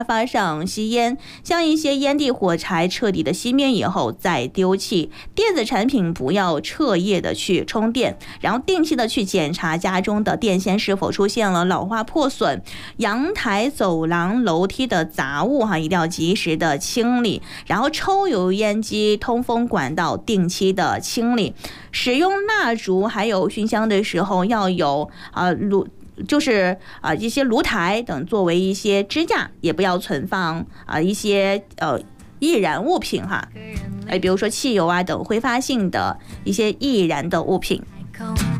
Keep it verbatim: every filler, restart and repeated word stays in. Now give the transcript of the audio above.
发上吸烟，将一些烟蒂火柴彻底的熄灭以后再丢弃。电子产品不要彻夜的去充电，然后定期的去检查家中的电线是否出现了老化破损。阳台、走廊、楼梯的杂物哈，一定要及时的清理。然后抽油烟机、通风管道定期的清理。使用蜡烛还有熏香的时候要有啊炉。就是啊、呃、一些炉台等作为一些支架，也不要存放啊、呃、一些呃易燃物品哈，哎，比如说汽油啊等挥发性的一些易燃的物品。